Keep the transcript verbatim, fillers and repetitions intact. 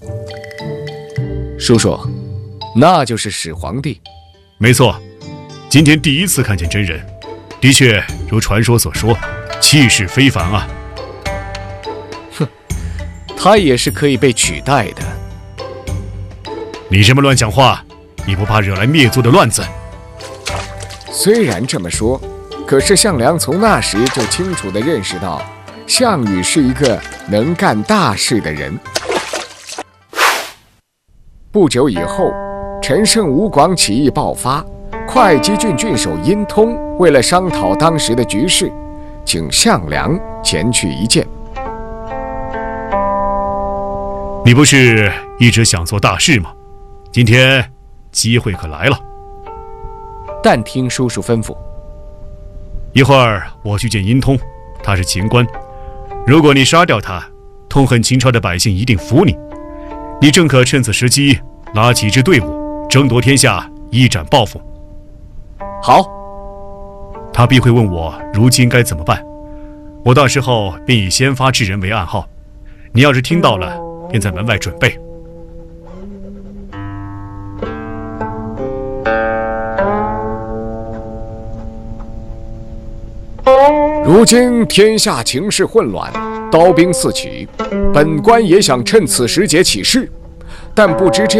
叔叔，那就是始皇帝。 没错，今天第一次看见真人，的确如传说所说，气势非凡啊。 哼，他也是可以被取代的。 你这么乱讲话，你不怕惹来灭族的乱子？ 虽然这么说，可是项梁从那时就清楚地认识到，项羽是一个能干大事的人。不久以后，陈胜吴广起义爆发，会稽郡郡守殷通为了商讨当时的局势，请项梁前去一见。 你不是一直想做大事吗？今天机会可来了。 但听叔叔吩咐。 一会儿我去见殷通，他是秦官，如果你杀掉他，痛恨秦朝的百姓一定服你。你正可趁此时机拉起一支队伍，争夺天下，一展抱负。 好。 他必会问我如今该怎么办，我到时候便以先发制人为暗号，你要是听到了，便在门外准备。 如今天下情势混乱，刀兵四起，本官也想趁此时节起事，但不知这